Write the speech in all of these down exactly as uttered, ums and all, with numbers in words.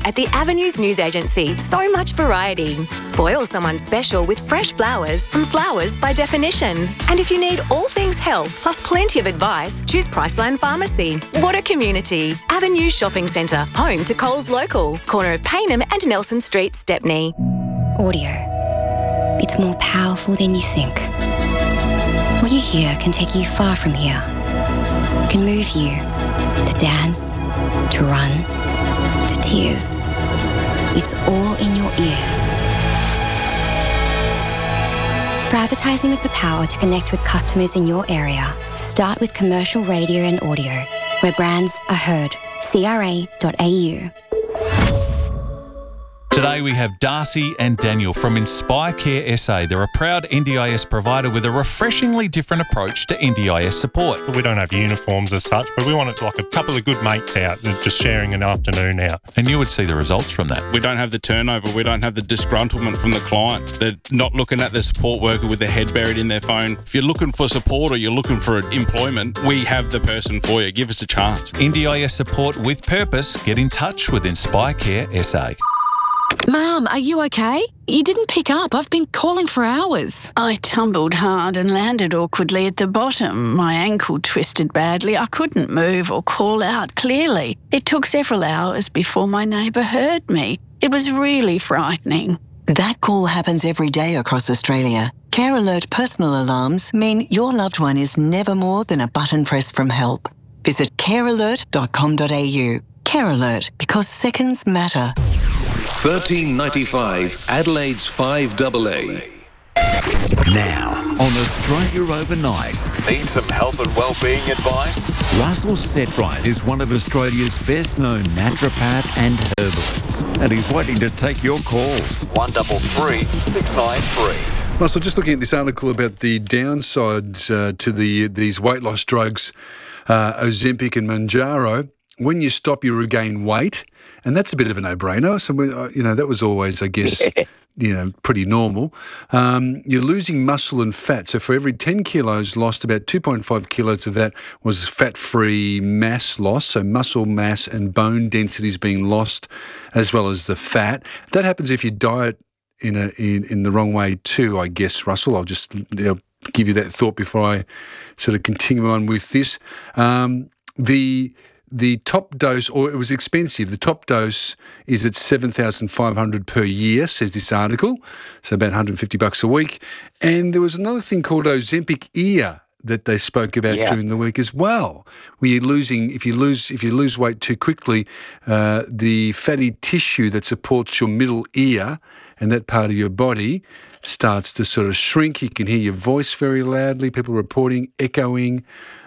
At the Avenues News Agency, so much variety. Spoil someone special with fresh flowers from Flowers by Definition. And if you need all things health, plus plenty of advice, choose Priceline Pharmacy. What a community. Avenues Shopping Centre, home to Coles Local, corner of Payneham and Nelson Street, Stepney. Audio. It's more powerful than you think. What you hear can take you far from here. It can move you to dance, to run, to tears. It's all in your ears. For advertising with the power to connect with customers in your area, start with commercial radio and audio, where brands are heard. C R A dot A U. Today we have Darcy and Daniel from Inspire Care S A. They're a proud N D I S provider with a refreshingly different approach to N D I S support. We don't have uniforms as such, but we want it like a couple of good mates out and just sharing an afternoon out. And you would see the results from that. We don't have the turnover. We don't have the disgruntlement from the client. They're not looking at the support worker with their head buried in their phone. If you're looking for support or you're looking for employment, we have the person for you. Give us a chance. N D I S support with purpose. Get in touch with Inspire Care S A. Mum, are you okay? You didn't pick up. I've been calling for hours. I tumbled hard and landed awkwardly at the bottom. My ankle twisted badly. I couldn't move or call out clearly. It took several hours before my neighbour heard me. It was really frightening. That call happens every day across Australia. Care Alert personal alarms mean your loved one is never more than a button press from help. Visit care alert dot com dot a u. Care Alert, because seconds matter. thirteen ninety-five, Adelaide's five A A. Now, on Australia Overnight. Need some health and wellbeing advice? Russell Setright is one of Australia's best-known naturopath and herbalists, and he's waiting to take your calls. one double three six nine three. Russell, just looking at this article about the downsides uh, to the these weight loss drugs, uh, Ozempic and Mounjaro. When you stop, you regain weight, and that's a bit of a no-brainer. So, we, uh, you know, that was always, I guess, you know, pretty normal. Um, you're losing muscle and fat. So for every ten kilos lost, about two point five kilos of that was fat-free mass loss. So muscle mass and bone density is being lost, as well as the fat. That happens if you diet in a in, in the wrong way too, I guess, Russell. I'll just you know, give you that thought before I sort of continue on with this. Um, the The top dose, or it was expensive, the top dose is at seven thousand five hundred dollars per year, says this article, so about one hundred fifty bucks a week. And there was another thing called Ozempic Ear that they spoke about yeah. during the week as well, where you're losing, if you lose if you lose weight too quickly, uh, the fatty tissue that supports your middle ear and that part of your body starts to sort of shrink. You can hear your voice very loudly, people reporting echoing,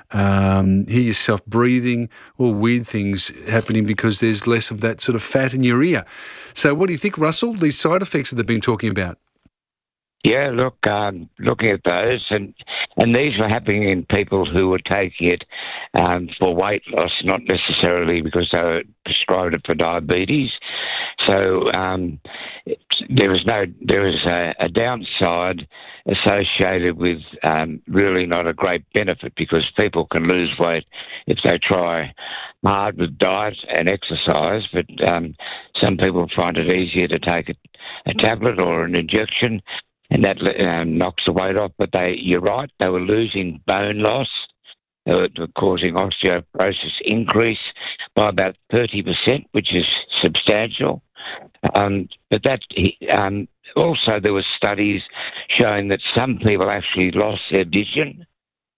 Um, hear yourself breathing, all weird things happening because there's less of that sort of fat in your ear. So what do you think, Russell, these side effects that they've been talking about? Yeah, look, um, looking at those, and and these were happening in people who were taking it um, for weight loss, not necessarily because they were prescribed it for diabetes. So um, there was no, there was a, a downside associated with um, really not a great benefit, because people can lose weight if they try hard with diet and exercise, but um, some people find it easier to take a, a tablet or an injection, and that um, knocks the weight off. But they, you're right, they were losing bone loss. They were causing osteoporosis increase by about thirty percent, which is substantial. Um, but that um, also there were studies showing that some people actually lost their vision.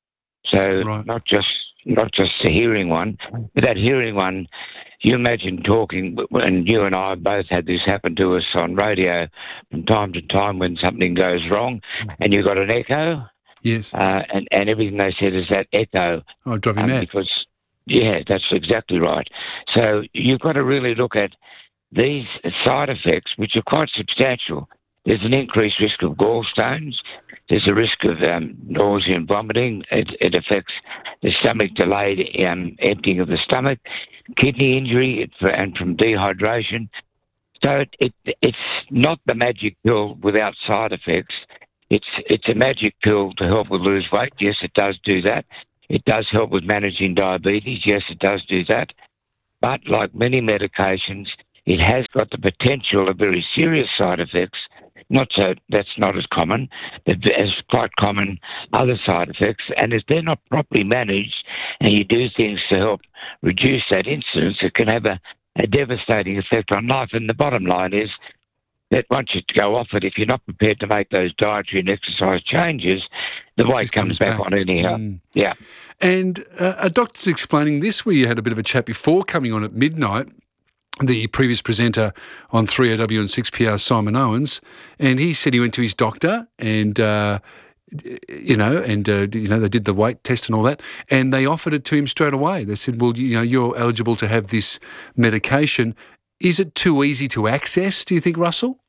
So right. not just not just the hearing one, but that hearing one. You imagine talking, and you and I both had this happen to us on radio from time to time when something goes wrong, and you've got an echo. Yes. Uh, and, and everything they said is that echo. Oh, drive you um, mad. Because, yeah, that's exactly right. So you've got to really look at these side effects, which are quite substantial. There's an increased risk of gallstones. There's a risk of um, nausea and vomiting. It, it affects the stomach, delayed um, emptying of the stomach, kidney injury, and from dehydration. So it, it, it's not the magic pill without side effects. It's it's a magic pill to help with lose weight. Yes, it does do that. It does help with managing diabetes. Yes, it does do that. But like many medications, it has got the potential of very serious side effects. Not so, that's not as common, but as quite common other side effects. And if they're not properly managed and you do things to help reduce that incidence, it can have a, a devastating effect on life. And the bottom line is that once you go off it, if you're not prepared to make those dietary and exercise changes, the weight comes, comes back, back on anyhow. Mm. Yeah. And uh, a doctor's explaining this, where you had a bit of a chat before coming on at midnight, the previous presenter on three O W and six P R, Simon Owens, and he said he went to his doctor and, uh, you know, and, uh, you know, they did the weight test and all that, and they offered it to him straight away. They said, well, you know, you're eligible to have this medication. Is it too easy to access, do you think, Russell?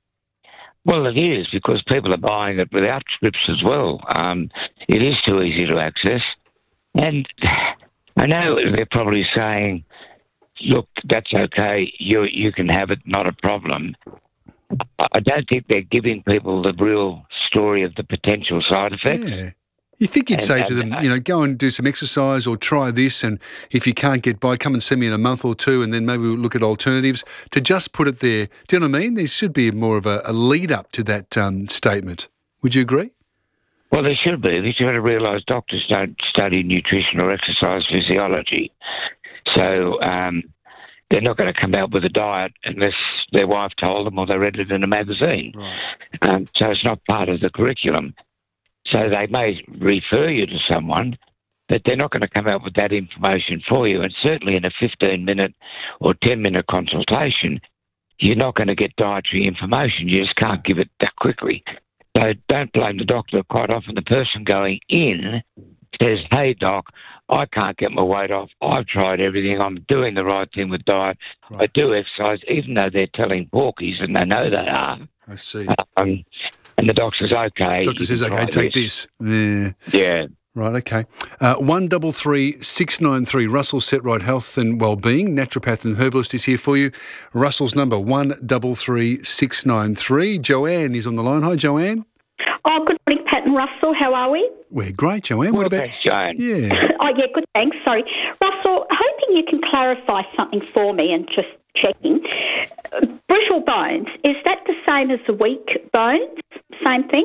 Well, it is, because people are buying it without scripts as well. Um, it is too easy to access. And I know they're probably saying, look, that's okay, you you can have it, not a problem. I don't think they're giving people the real story of the potential side effects. Yeah. You think you'd and, say to them, uh, you know, go and do some exercise or try this, and if you can't get by, come and see me in a month or two, and then maybe we'll look at alternatives. To just put it there, do you know what I mean? There should be more of a, a lead-up to that um, statement. Would you agree? Well, there should be. You've got to realise doctors don't study nutrition or exercise physiology. So um, they're not going to come out with a diet unless their wife told them or they read it in a magazine. Right. Um, so it's not part of the curriculum. So they may refer you to someone, but they're not going to come out with that information for you. And certainly in a fifteen-minute or ten-minute consultation, you're not going to get dietary information. You just can't give it that quickly. So don't blame the doctor. Quite often the person going in says, hey, doc, I can't get my weight off. I've tried everything. I'm doing the right thing with diet. Right. I do exercise, even though they're telling porkies, and they know they are. I see. Um, and the doctor says, okay. Doctor says, okay, take this. this. Yeah. Yeah. Right, okay. Uh, one double three six nine three. Russell Setright Health and Wellbeing, naturopath and herbalist, is here for you. Russell's number one double three six nine three. Joanne is on the line. Hi, Joanne. Oh, good morning, Pat and Russell. How are we? We're great, Joanne. What good, about thanks, Joanne? Yeah. Oh, yeah, good. Thanks. Sorry, Russell. Hoping you can clarify something for me, and just checking. Brittle bones, is that the same as the weak bones? Same thing?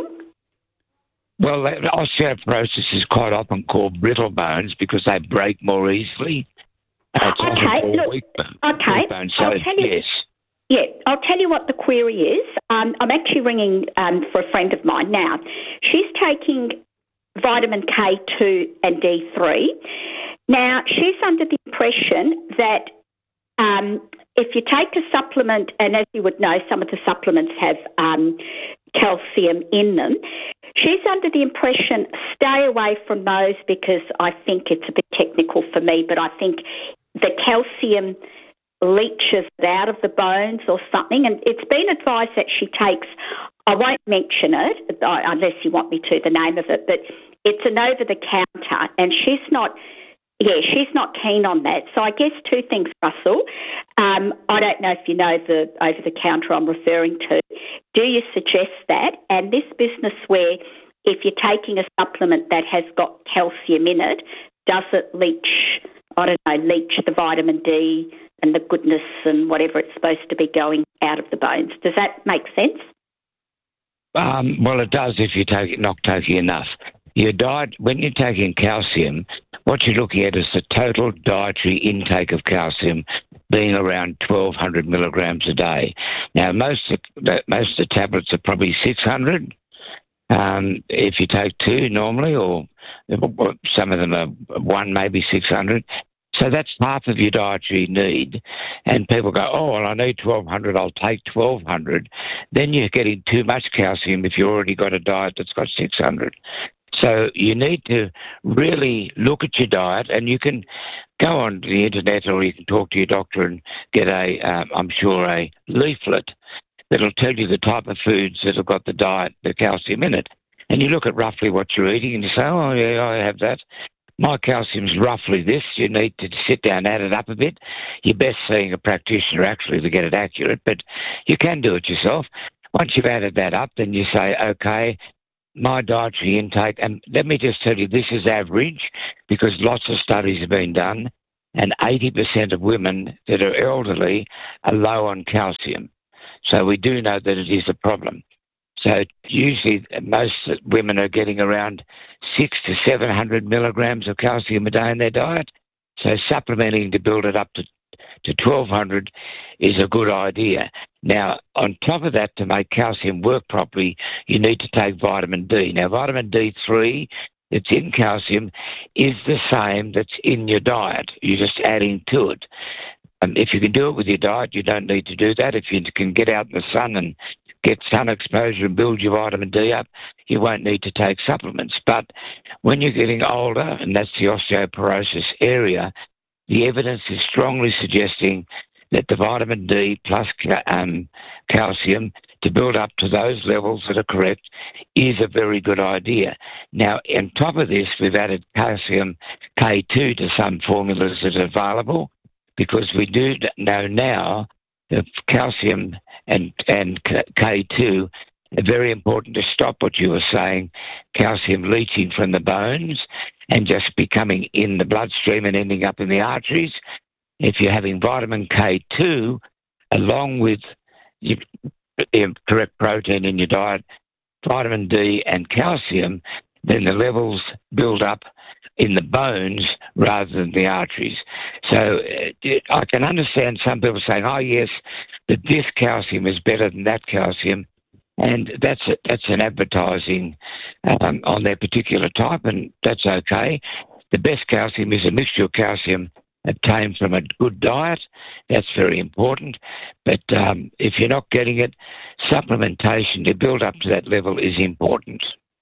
Well, osteoporosis is quite often called brittle bones because they break more easily. Uh, okay, look, weak, okay. Weak bones, so I'll tell you, yes. Yeah, I'll tell you what the query is. Um, I'm actually ringing um, for a friend of mine now. She's taking vitamin K two and D three. Now, she's under the impression that um, if you take a supplement, and as you would know, some of the supplements have um, calcium in them, she's under the impression, stay away from those, because I think it's a bit technical for me, but I think the calcium leaches it out of the bones or something. And it's been advised that she takes, I won't mention it unless you want me to, the name of it, but it's an over-the-counter, and she's not, yeah, she's not keen on that. So I guess two things, Russell. Um, I don't know if you know the over-the-counter I'm referring to. Do you suggest that? And this business where if you're taking a supplement that has got calcium in it, does it leach, I don't know, leach the vitamin D and the goodness and whatever it's supposed to be going out of the bones? Does that make sense? Um, well, it does if you take it, not taking enough. Your diet, when you're taking calcium, what you're looking at is the total dietary intake of calcium being around twelve hundred milligrams a day. Now, most of the, most of the tablets are probably six hundred. Um, if you take two normally, or some of them are one, maybe six hundred. So that's half of your dietary need. And people go, oh, well, I need twelve hundred, I'll take twelve hundred. Then you're getting too much calcium if you've already got a diet that's got six hundred. So you need to really look at your diet, and you can go on the internet or you can talk to your doctor and get a, um, I'm sure, a leaflet that'll tell you the type of foods that have got the diet, the calcium in it. And you look at roughly what you're eating and you say, oh, yeah, I have that. My calcium's roughly this. You need to sit down and add it up a bit. You're best seeing a practitioner actually to get it accurate, but you can do it yourself. Once you've added that up, then you say, okay, my dietary intake, and let me just tell you, this is average because lots of studies have been done, and eighty percent of women that are elderly are low on calcium. So we do know that it is a problem. So usually most women are getting around six to seven hundred milligrams of calcium a day in their diet. So supplementing to build it up to to twelve hundred is a good idea. Now, on top of that, to make calcium work properly, you need to take vitamin D. Now, vitamin D three that's in calcium is the same that's in your diet. You're just adding to it. Um, if you can do it with your diet, you don't need to do that. If you can get out in the sun and get sun exposure and build your vitamin D up, you won't need to take supplements. But when you're getting older, and that's the osteoporosis area, the evidence is strongly suggesting that the vitamin D plus um, calcium to build up to those levels that are correct is a very good idea. Now, on top of this, we've added calcium K two to some formulas that are available, because we do know now that calcium and, and K two are very important to stop what you were saying, calcium leaching from the bones and just becoming in the bloodstream and ending up in the arteries. If you're having vitamin K two, along with your, your correct protein in your diet, vitamin D and calcium, then the levels build up in the bones rather than the arteries. So uh, I can understand some people saying, oh, yes, that this calcium is better than that calcium. And that's a, that's an advertising um, on their particular type, and that's okay. The best calcium is a mixture of calcium obtained from a good diet. That's very important. But um, if you're not getting it, supplementation to build up to that level is important.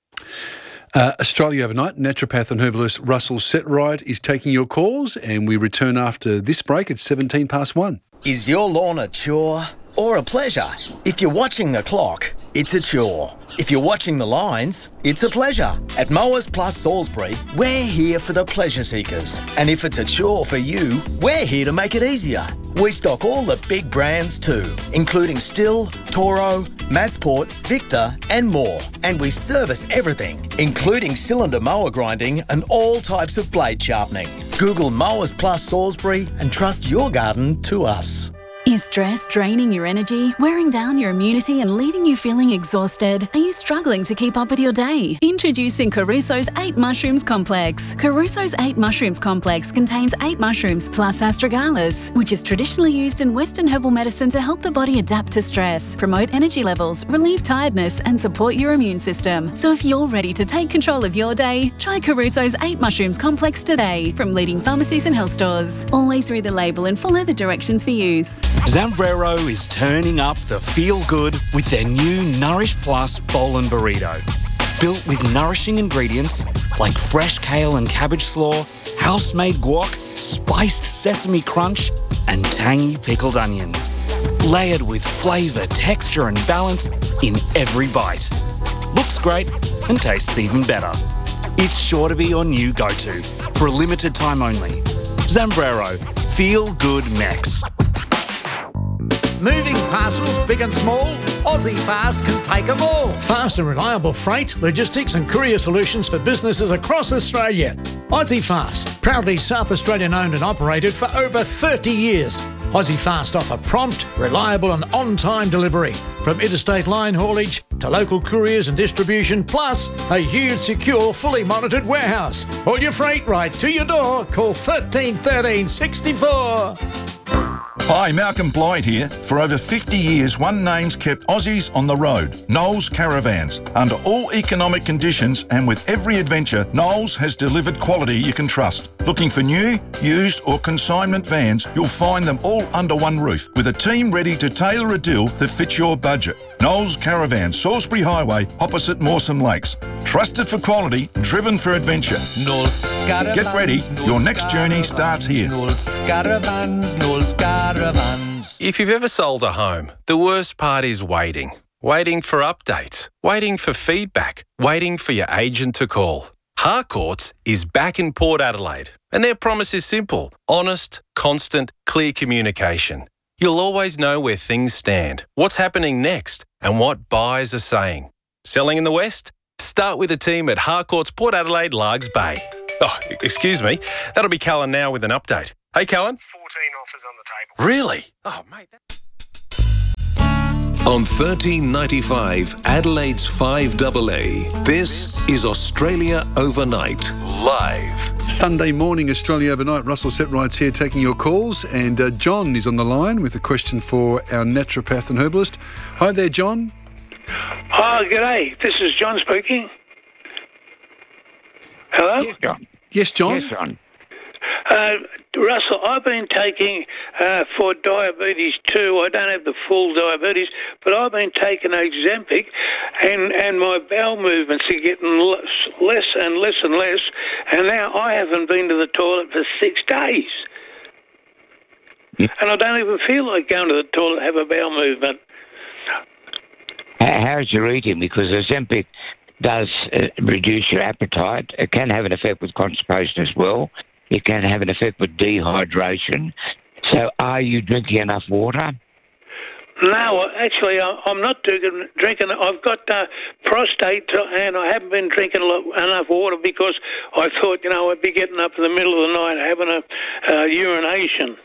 Uh, Australia Overnight, naturopath and herbalist Russell Setright is taking your calls, and we return after this break at seventeen past one. Is your lawn a chore or a pleasure? If you're watching the clock, it's a chore. If you're watching the lines, it's a pleasure. At Mowers Plus Salisbury, we're here for the pleasure seekers. And if it's a chore for you, we're here to make it easier. We stock all the big brands too, including Stihl, Toro, Massport, Victor and more. And we service everything, including cylinder mower grinding and all types of blade sharpening. Google Mowers Plus Salisbury and trust your garden to us. Is stress draining your energy, wearing down your immunity and leaving you feeling exhausted? Are you struggling to keep up with your day? Introducing Caruso's eight Mushrooms Complex. Caruso's eight Mushrooms Complex contains eight mushrooms plus astragalus, which is traditionally used in Western herbal medicine to help the body adapt to stress, promote energy levels, relieve tiredness and support your immune system. So if you're ready to take control of your day, try Caruso's eight Mushrooms Complex today from leading pharmacies and health stores. Always read the label and follow the directions for use. Zambrero is turning up the feel-good with their new Nourish Plus Bowl and Burrito. Built with nourishing ingredients like fresh kale and cabbage slaw, house-made guac, spiced sesame crunch, and tangy pickled onions. Layered with flavour, texture and balance in every bite. Looks great and tastes even better. It's sure to be your new go-to for a limited time only. Zambrero, Feel Good Mex. Moving parcels big and small, Aussie Fast can take them all. Fast and reliable freight, logistics and courier solutions for businesses across Australia. Aussie Fast, proudly South Australian owned and operated for over thirty years. Aussie Fast offer prompt, reliable and on-time delivery, from interstate line haulage to local couriers and distribution, plus a huge, secure, fully monitored warehouse. All your freight right to your door. Call thirteen thirteen sixty-four. Hi, Malcolm Blythe here. For over fifty years, one name's kept Aussies on the road, Knowles Caravans. Under all economic conditions and with every adventure, Knowles has delivered quality you can trust. Looking for new, used or consignment vans, you'll find them all under one roof, with a team ready to tailor a deal that fits your budget. Knowles Caravans, Salisbury Highway, opposite Mawson Lakes. Trusted for quality, driven for adventure. Knowles Caravans. Get ready, your next journey starts here. Knowles Caravans, Knowles Caravans. If you've ever sold a home, the worst part is waiting. Waiting for updates, waiting for feedback, waiting for your agent to call. Harcourts is back in Port Adelaide, and their promise is simple: honest, constant, clear communication. You'll always know where things stand, what's happening next, and what buyers are saying. Selling in the West? Start with the team at Harcourts Port Adelaide Largs Bay. Oh, excuse me, that'll be Callan now with an update. Hey, Callan. fourteen offers on the table. Really? Oh, mate. That- On thirteen ninety-five, Adelaide's five A A. This is Australia Overnight, live. Sunday morning, Australia Overnight. Russell Setrights here taking your calls, and uh, John is on the line with a question for our naturopath and herbalist. Hi there, John. Oh, g'day. This is John speaking. Hello? Yes, John. Yes, John. Yes, John. Uh, Russell, I've been taking uh, for diabetes too. I don't have the full diabetes, but I've been taking Ozempic, and, and my bowel movements are getting less, less and less and less, and now I haven't been to the toilet for six days. Mm. And I don't even feel like going to the toilet to have a bowel movement. How's your eating? Because Ozempic does uh, reduce your appetite. It can have an effect with constipation as well. It can have an effect with dehydration. So are you drinking enough water? No, actually, I- I'm not drinking. drinking. I've got uh, prostate, and I haven't been drinking a lot, enough water because I thought, you know, I'd be getting up in the middle of the night having a uh, urination.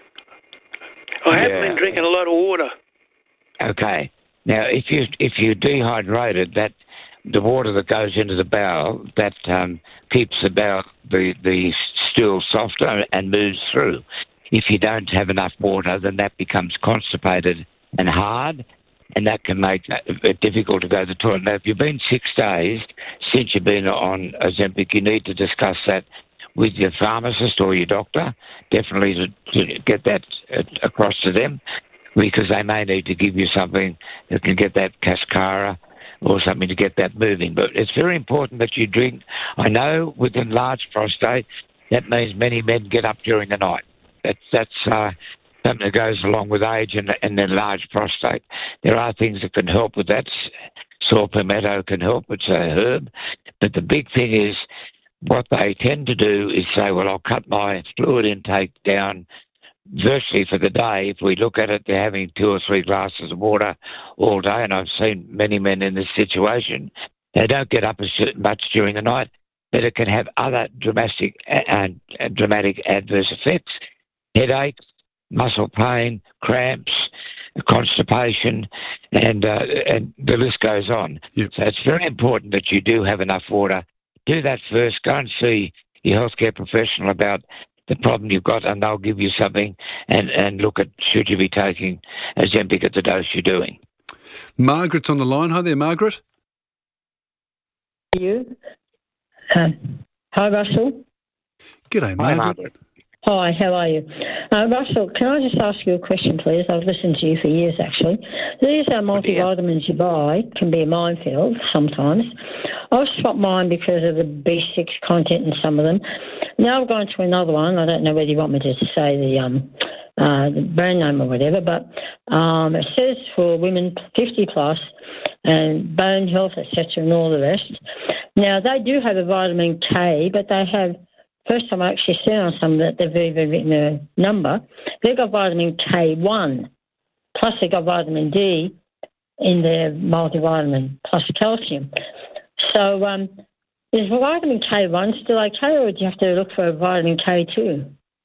I Yeah. haven't been drinking a lot of water. Okay. Now, if you if you're dehydrated, that the water that goes into the bowel that um, keeps the bowel the the stool softer and moves through. If you don't have enough water, then that becomes constipated and hard, and that can make it difficult to go to the toilet. Now, if you've been six days since you've been on Ozempic, you need to discuss that with your pharmacist or your doctor. Definitely to, to get that across to them, because they may need to give you something that can get that cascara or something to get that moving. But it's very important that you drink. I know with enlarged prostate, that means many men get up during the night. That's, that's uh, something that goes along with age and, and enlarged prostate. There are things that can help with that. Saw palmetto can help. It's a herb. But the big thing is what they tend to do is say, well, I'll cut my fluid intake down virtually for the day. If we look at it, they're having two or three glasses of water all day, and I've seen many men in this situation. They don't get up as much during the night, but it can have other dramatic and uh, uh, dramatic adverse effects: headaches, muscle pain, cramps, constipation, and uh, and the list goes on. Yep. So it's very important that you do have enough water. Do that first. Go and see your healthcare professional about the problem you've got, and they'll give you something and, and look at should you be taking Ozempic at the dose you're doing. Margaret's on the line. Hi there, Margaret. You. Um, hi, Russell. G'day, Margaret. Hi, Margaret. Hi, how are you? Uh, Russell, can I just ask you a question, please? I've listened to you for years, actually. These uh, multivitamins you buy can be a minefield sometimes. I've swapped mine because of the B six content in some of them. Now I've gone to another one. I don't know whether you want me to say the um, uh, the brand name or whatever, but um, it says for women fifty plus and bone health, et cetera, and all the rest. Now, they do have a vitamin K, but they have, first time I actually seen on some that they've even written a number, they've got vitamin K one, plus they've got vitamin D in their multivitamin, plus calcium. So um, is vitamin K one still okay, or do you have to look for a vitamin K two?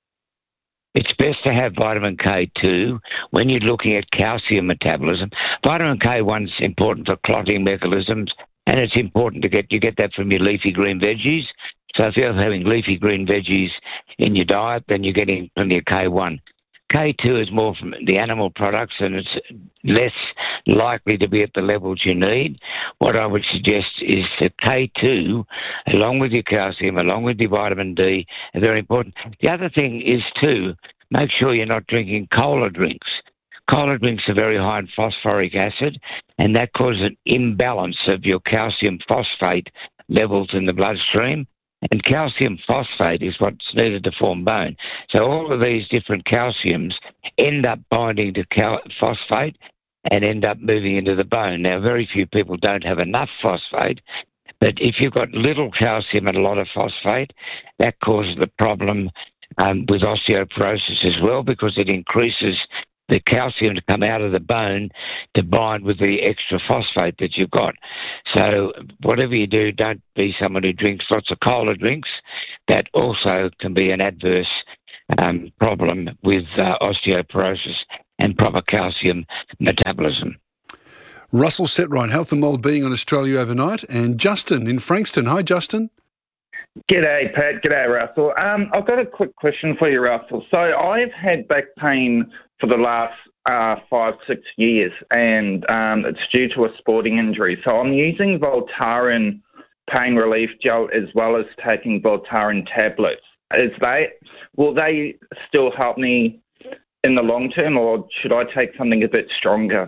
It's best to have vitamin K two when you're looking at calcium metabolism. Vitamin K one is important for clotting mechanisms, and it's important to get you get that from your leafy green veggies. So if you're having leafy green veggies in your diet, then you're getting plenty of K one. K two is more from the animal products, and it's less likely to be at the levels you need. What I would suggest is that K two, along with your calcium, along with your vitamin D, are very important. The other thing is, too, make sure you're not drinking cola drinks. Cola drinks are very high in phosphoric acid, and that causes an imbalance of your calcium phosphate levels in the bloodstream. And calcium phosphate is what's needed to form bone. So all of these different calciums end up binding to cal- phosphate and end up moving into the bone. Now, very few people don't have enough phosphate, but if you've got little calcium and a lot of phosphate, that causes the problem um, with osteoporosis as well, because it increases the calcium to come out of the bone to bind with the extra phosphate that you've got. So whatever you do, don't be someone who drinks lots of cola drinks. That also can be an adverse um, problem with uh, osteoporosis and proper calcium metabolism. Russell Setright, Health and Wellbeing on Australia Overnight, and Justin in Frankston. Hi, Justin. G'day, Pat. G'day, Russell. Um, I've got a quick question for you, Russell. So I've had back pain for the last uh, five, six years, and um, it's due to a sporting injury. So I'm using Voltaren pain relief gel as well as taking Voltaren tablets. Is they will they still help me in the long term, or should I take something a bit stronger?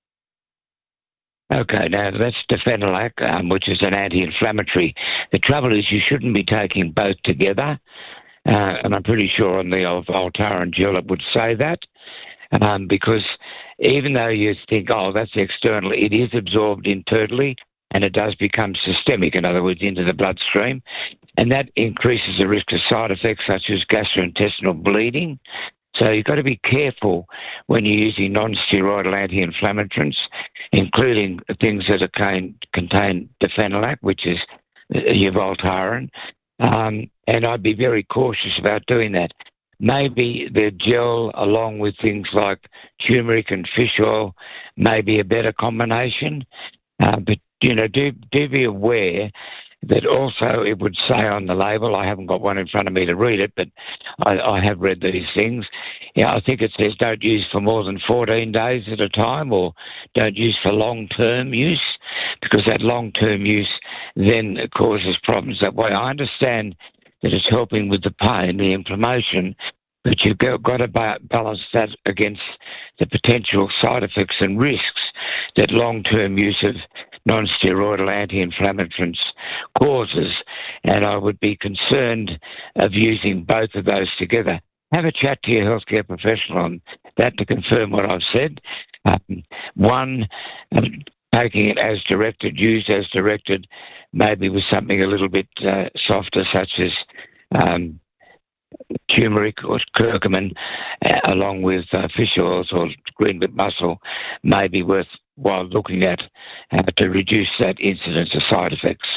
Okay, now that's Defenelac, um, which is an anti-inflammatory. The trouble is you shouldn't be taking both together, uh, and I'm pretty sure on the old Voltaren gel it would say that, um, because even though you think, oh, that's external, it is absorbed internally, and it does become systemic, in other words, into the bloodstream, and that increases the risk of side effects such as gastrointestinal bleeding. So you've got to be careful when you're using non-steroidal anti-inflammatories, including things that are contain, contain Defenelac, which is your Voltaren, um, and I'd be very cautious about doing that. Maybe the gel, along with things like turmeric and fish oil, may be a better combination, uh, but you know, do do be aware that also it would say on the label, I haven't got one in front of me to read it, but I, I have read these things. Yeah, I think it says don't use for more than fourteen days at a time, or don't use for long-term use, because that long-term use then causes problems that way. I understand that it's helping with the pain, the inflammation, but you've got, got to ba- balance that against the potential side effects and risks that long-term use of non-steroidal anti-inflammatories causes, and I would be concerned of using both of those together. Have a chat to your healthcare professional on that to confirm what I've said. Um, one, um, taking it as directed, used as directed, maybe with something a little bit uh, softer, such as um, turmeric or curcumin, uh, along with uh, fish oils or green whip mussel, may be worthwhile looking at uh, to reduce that incidence of side effects.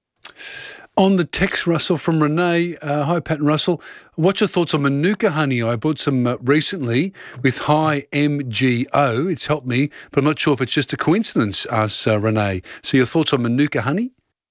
On the text, Russell, from Renee, uh, hi Pat and Russell, what's your thoughts on Manuka honey? I bought some uh, recently with high M G O. It's helped me, but I'm not sure if it's just a coincidence, asks uh, Renee. So your thoughts on Manuka honey?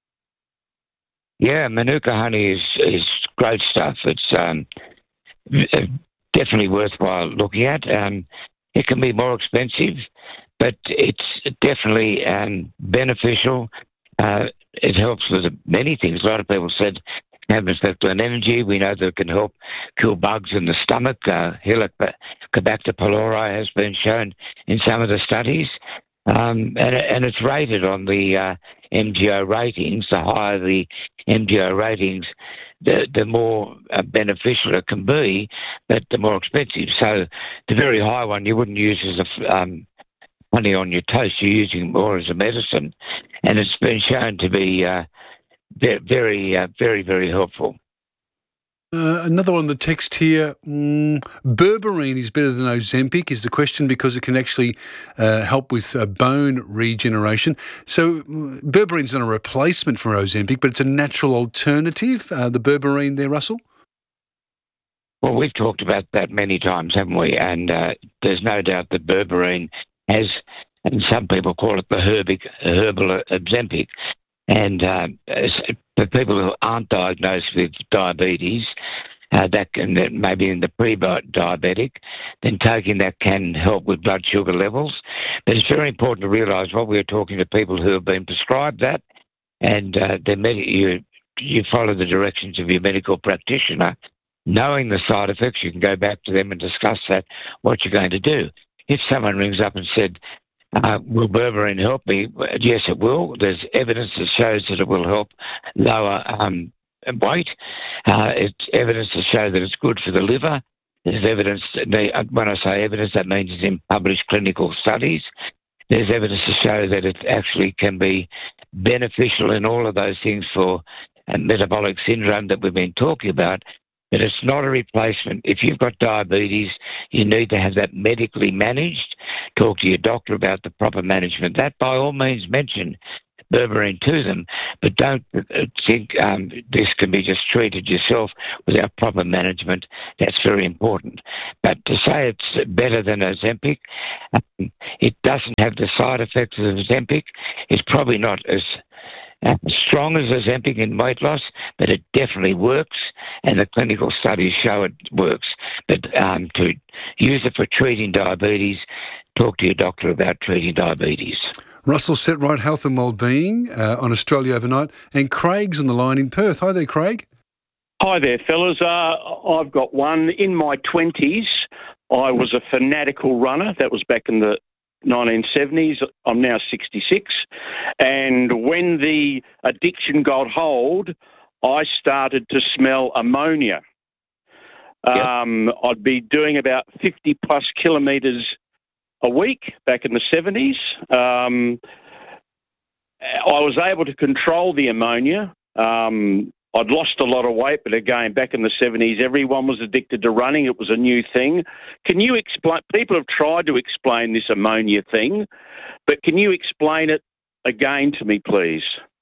Yeah, Manuka honey is, is great stuff. It's um, definitely worthwhile looking at. Um, it can be more expensive, but it's definitely um, beneficial. Uh, it helps with many things. A lot of people said it can have an effect on energy. We know that it can help kill bugs in the stomach. Uh, Helicobacter pylori has been shown in some of the studies. Um, and, and it's rated on the uh, M G O ratings. The higher the M G O ratings, the, the more uh, beneficial it can be, but the more expensive. So the very high one you wouldn't use as a um, honey on your toast. You're using it more as a medicine, and it's been shown to be uh, very, uh, very, very helpful. Uh, another one on the text here, mm, berberine is better than Ozempic is the question, because it can actually uh, help with uh, bone regeneration. So berberine's not a replacement for Ozempic, but it's a natural alternative, uh, the berberine there, Russell? Well, we've talked about that many times, haven't we? And uh, there's no doubt that berberine has, and some people call it the herbic, herbal Ozempic. And uh, for people who aren't diagnosed with diabetes, uh, that can that maybe in the pre-diabetic, then taking that can help with blood sugar levels. But it's very important to realise what we're talking to people who have been prescribed that, and uh, med- you you follow the directions of your medical practitioner. Knowing the side effects, you can go back to them and discuss that, what you're going to do. If someone rings up and said, Uh, will berberine help me? Yes, it will. There's evidence that shows that it will help lower um, weight. Uh, it's evidence to show that it's good for the liver. There's evidence, that, when I say evidence, that means it's in published clinical studies. There's evidence to show that it actually can be beneficial in all of those things for uh, metabolic syndrome that we've been talking about. But it's not a replacement. If you've got diabetes, you need to have that medically managed. Talk to your doctor about the proper management. That, by all means, mention berberine to them, but don't think um, this can be just treated yourself without proper management. That's very important. But to say it's better than Ozempic, um, it doesn't have the side effects of Ozempic. It's probably not as uh, strong as Ozempic in weight loss, but it definitely works, and the clinical studies show it works. But um, to use it for treating diabetes, talk to your doctor about treating diabetes. Russell Setright, Health and Wellbeing uh, on Australia Overnight, and Craig's on the line in Perth. Hi there, Craig. Hi there, fellas. Uh, I've got one. In my twenties, I was a fanatical runner. That was back in the nineteen seventies. I'm now sixty-six. And when the addiction got hold, I started to smell ammonia. Um, yep. I'd be doing about fifty plus kilometres a week back in the seventies. Um, I was able to control the ammonia. Um, I'd lost a lot of weight, but again, back in the seventies, everyone was addicted to running. It was a new thing. Can you explain? People have tried to explain this ammonia thing, but can you explain it again to me, please?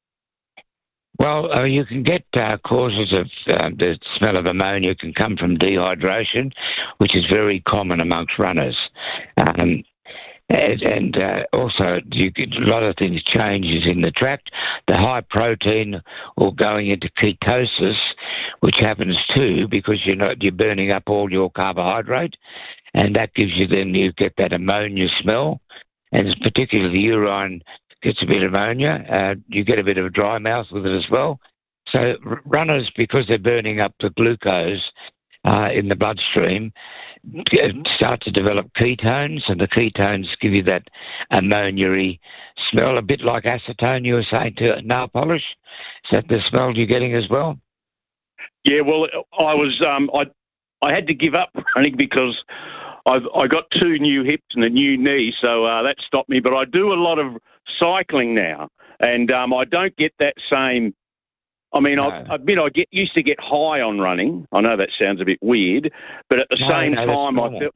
Well, uh, you can get uh, causes of uh, the smell of ammonia can come from dehydration, which is very common amongst runners. Um, and and uh, also, you get a lot of things changes in the tract. The high protein or going into ketosis, which happens too because you're not you're burning up all your carbohydrate, and that gives you then you get that ammonia smell, and it's particularly the urine gets a bit of ammonia. Uh, you get a bit of a dry mouth with it as well. So r- runners, because they're burning up the glucose uh, in the bloodstream, start to develop ketones, and the ketones give you that ammonia-y smell, a bit like acetone you were saying to nail polish. Is that the smell you're getting as well? Yeah, well, I was um, I I had to give up running because I've I got two new hips and a new knee, so uh, that stopped me. But I do a lot of cycling now, and um, I don't get that same. I mean, no. I, I admit I get used to get high on running. I know that sounds a bit weird, but at the no, same no, time, I feel.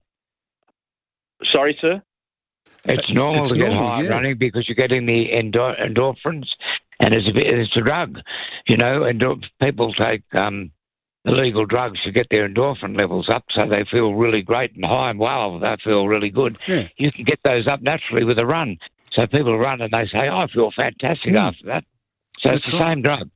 Sorry, sir. It's normal it's to get normal, high yeah. running because you're getting the endo- endorphins, and it's a bit, it's a drug, you know. And people take um, illegal drugs to get their endorphin levels up, so they feel really great and high, and wow, they feel really good. Yeah. You can get those up naturally with a run. So people run and they say, oh, I feel fantastic mm. after that. So That's it's the right. same drug.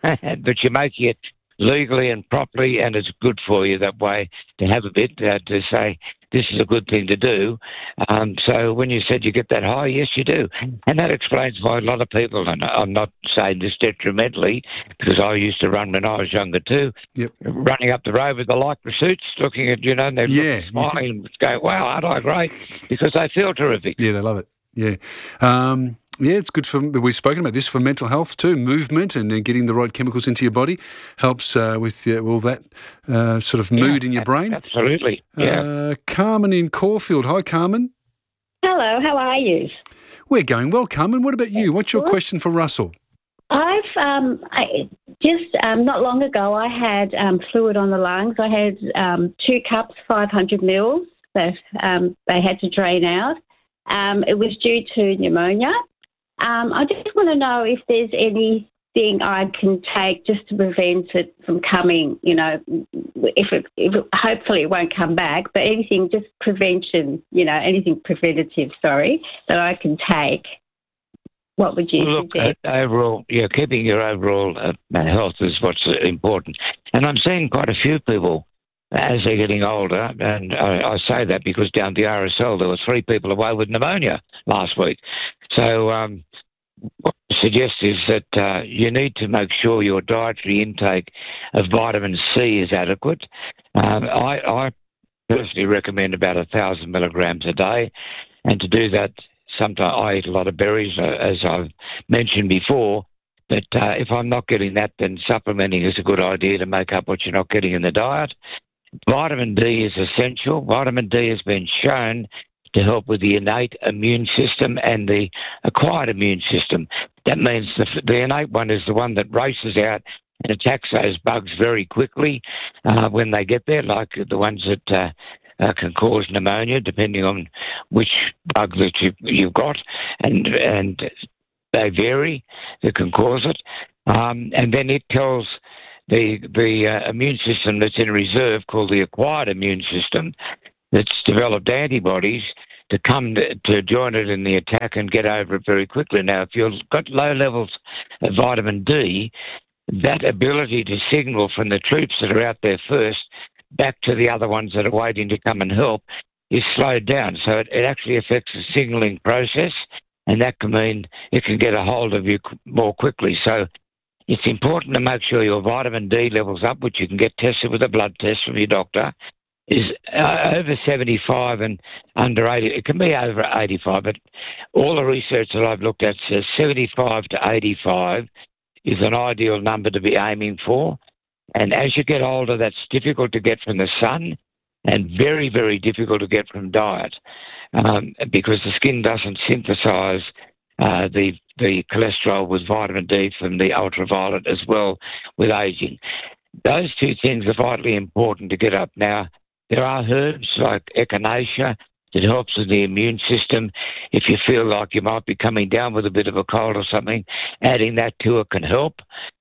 But you're making it legally and properly, and it's good for you that way to have a bit, uh, to say this is a good thing to do. Um, so when you said you get that high, yes, you do. And that explains why a lot of people, and I'm not saying this detrimentally, because I used to run when I was younger too, yep. running up the road with the lycra suits, looking at, you know, and they're yeah, smiling and going, wow, aren't I great? Because they feel terrific. Yeah, they love it. Yeah. Um, yeah, it's good for, we've spoken about this for mental health too, movement and uh, getting the right chemicals into your body helps uh, with uh, all that uh, sort of mood yeah, in your brain. Absolutely, yeah. Uh, Carmen in Caulfield. Hi, Carmen. Hello, how are you? We're going well, Carmen. What about you? What's your question for Russell? I've, um, I, just um, not long ago, I had um, fluid on the lungs. I had um, two cups, five hundred mils that um, they had to drain out. Um, it was due to pneumonia. Um, I just want to know if there's anything I can take just to prevent it from coming, you know, if it, if it, hopefully it won't come back, but anything, just prevention, you know, anything preventative, sorry, that I can take. What would you Look, suggest? Uh, overall, yeah, keeping your overall uh, health is what's important. And I'm seeing quite a few people as they're getting older, and I, I say that because down at the R S L there were three people away with pneumonia last week. So um, what I suggest is that uh, you need to make sure your dietary intake of vitamin C is adequate. Um, I, I personally recommend about a thousand milligrams a day, and to do that, sometimes I eat a lot of berries, uh, as I've mentioned before. But uh, if I'm not getting that, then supplementing is a good idea to make up what you're not getting in the diet. Vitamin D is essential. Vitamin D has been shown to help with the innate immune system and the acquired immune system. That means the, the innate one is the one that races out and attacks those bugs very quickly uh, when they get there, like the ones that uh, uh, can cause pneumonia, depending on which bug that you, you've got. And, and they vary that can cause it. Um, and then it tells the the uh, immune system that's in reserve, called the acquired immune system, that's developed antibodies to come to, to join it in the attack and get over it very quickly. Now, if you've got low levels of vitamin D, that ability to signal from the troops that are out there first back to the other ones that are waiting to come and help is slowed down. So it, it actually affects the signalling process, and that can mean it can get a hold of you more quickly. So it's important to make sure your vitamin D levels up, which you can get tested with a blood test from your doctor, is uh, over seventy-five and under eighty. It can be over eighty-five, but all the research that I've looked at says seventy-five to eighty-five is an ideal number to be aiming for. And as you get older, that's difficult to get from the sun and very, very difficult to get from diet um, because the skin doesn't synthesize uh, the, the cholesterol with vitamin D from the ultraviolet as well with aging. Those two things are vitally important to get up. Now, there are herbs like echinacea that helps with the immune system. If you feel like you might be coming down with a bit of a cold or something, adding that to it can help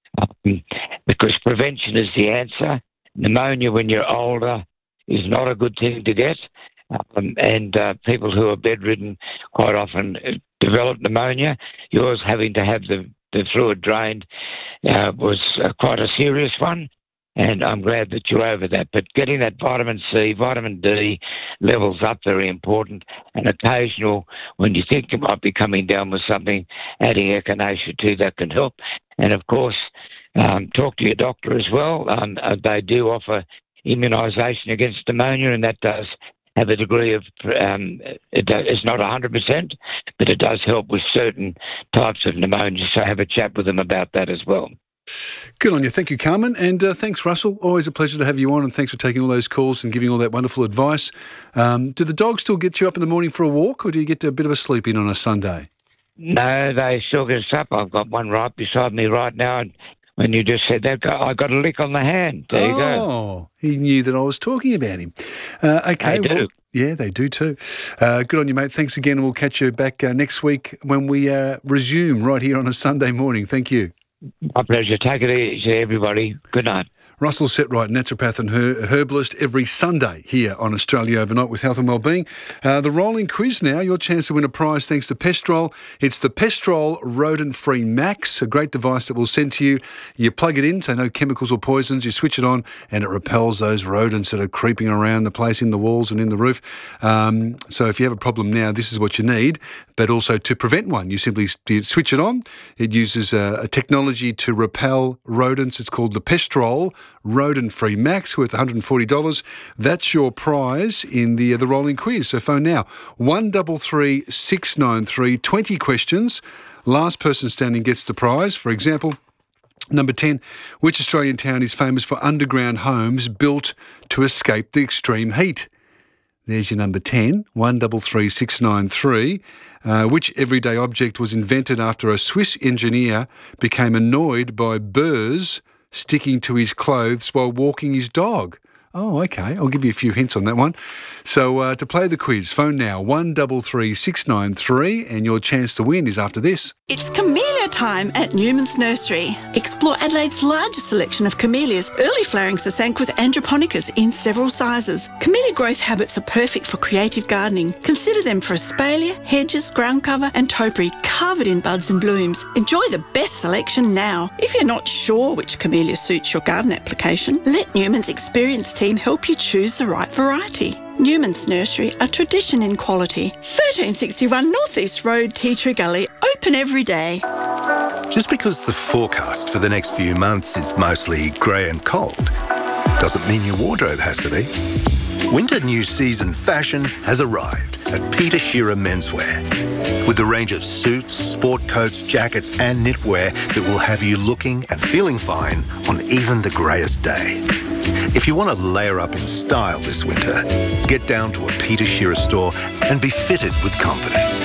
um, because prevention is the answer. Pneumonia when you're older is not a good thing to get. Um, and uh, people who are bedridden quite often develop pneumonia. Yours having to have the, the fluid drained uh, was uh, quite a serious one. And I'm glad that you're over that. But getting that vitamin C, vitamin D levels up, very important. And occasional, when you think you might be coming down with something, adding echinacea to that can help. And of course, um, talk to your doctor as well. Um, uh, they do offer immunisation against pneumonia, and that does have a degree of, um, it does, it's not one hundred percent, but it does help with certain types of pneumonia. So have a chat with them about that as well. Good on you. Thank you, Carmen. And uh, thanks, Russell. Always a pleasure to have you on, and thanks for taking all those calls and giving all that wonderful advice. Um, do the dogs still get you up in the morning for a walk, or do you get a bit of a sleep in on a Sunday? No, they still get us up. I've got one right beside me right now, and when you just said that, I got a lick on the hand. There oh, you go. Oh, he knew that I was talking about him. Uh, okay. They do. Well, yeah, they do too. Uh, good on you, mate. Thanks again, and we'll catch you back uh, next week when we uh, resume right here on a Sunday morning. Thank you. My pleasure. Take it easy, everybody. Good night. Russell Setright, naturopath and her- herbalist, every Sunday here on Australia Overnight with Health and Wellbeing. Uh, the rolling quiz now, your chance to win a prize thanks to Pestrol. It's the Pestrol Rodent-Free Max, a great device that we'll send to you. You plug it in, so no chemicals or poisons. You switch it on and it repels those rodents that are creeping around the place, in the walls and in the roof. Um, so if you have a problem now, this is what you need. But also to prevent one, you simply you switch it on. It uses a, a technology to repel rodents. It's called the Pestrol Rodent-Free Max, worth one hundred forty dollars. That's your prize in the uh, the rolling quiz. So phone now, one three three, six nine three, twenty questions. Last person standing gets the prize. For example, number ten, which Australian town is famous for underground homes built to escape the extreme heat? There's your number ten, one three three, six nine three. Uh, which everyday object was invented after a Swiss engineer became annoyed by burrs sticking to his clothes while walking his dog? Oh, okay. I'll give you a few hints on that one. So uh, to play the quiz, phone now, one three three, six nine three, and your chance to win is after this. It's camellia time at Newman's Nursery. Explore Adelaide's largest selection of camellias, early flowering Sasanquas and Japonicas in several sizes. Camellia growth habits are perfect for creative gardening. Consider them for espalier, hedges, ground cover and topiary covered in buds and blooms. Enjoy the best selection now. If you're not sure which camellia suits your garden application, let Newman's experienced team help you choose the right variety. Newman's Nursery, a tradition in quality. thirteen sixty-one North East Road, Tea Tree Gully, open every day. Just because the forecast for the next few months is mostly grey and cold, doesn't mean your wardrobe has to be. Winter new season fashion has arrived at Peter Shearer Menswear. With a range of suits, sport coats, jackets and knitwear that will have you looking and feeling fine on even the greyest day. If you want to layer up in style this winter, get down to a Peter Shearer store and be fitted with confidence.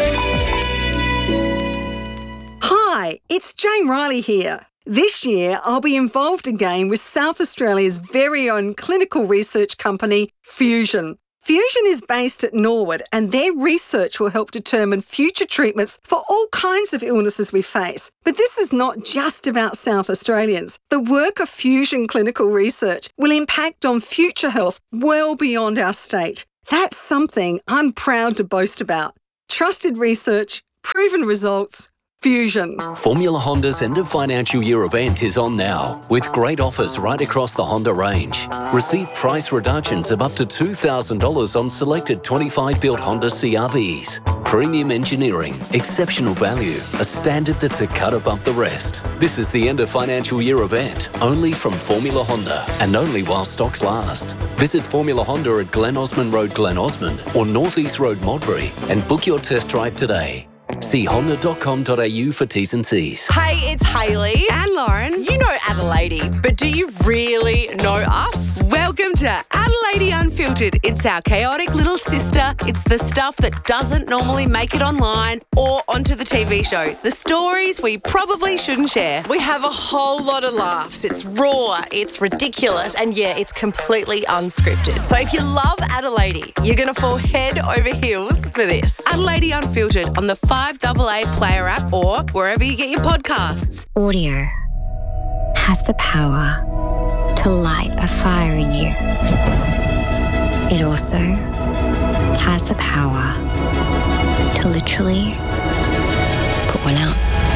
Hi, it's Jane Riley here. This year, I'll be involved again with South Australia's very own clinical research company, Fusion. Fusion is based at Norwood and their research will help determine future treatments for all kinds of illnesses we face. But this is not just about South Australians. The work of Fusion Clinical Research will impact on future health well beyond our state. That's something I'm proud to boast about. Trusted research, proven results, Fusion. Formula Honda's end of financial year event is on now, with great offers right across the Honda range. Receive price reductions of up to two thousand dollars on selected twenty-five built Honda C R Vs. Premium engineering, exceptional value, a standard that's a cut above the rest. This is the end of financial year event, only from Formula Honda, and only while stocks last. Visit Formula Honda at Glen Osmond Road, Glen Osmond, or North East Road, Modbury, and book your test drive today. See honda dot com dot a u for T's and C's. Hey, it's Hayley and Lauren. You know Adelaide, but do you really know us? Welcome to Adelaide Unfiltered. It's our chaotic little sister. It's the stuff that doesn't normally make it online or onto the T V show. The stories we probably shouldn't share. We have a whole lot of laughs. It's raw, it's ridiculous, and yeah, it's completely unscripted. So if you love Adelaide, you're going to fall head over heels for this. Adelaide Unfiltered on the five double A Player app or wherever you get your podcasts. Audio has the power to light a fire in you. It also has the power to literally put one out.